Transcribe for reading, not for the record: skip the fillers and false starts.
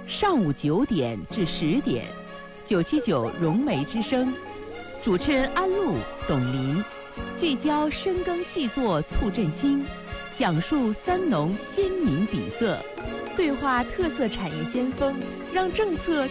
上午9点至10点，979融媒之声，主持人安陆、董林，聚焦深耕细作促振兴，讲述三农鲜民底色，对话特色产业先锋，让政策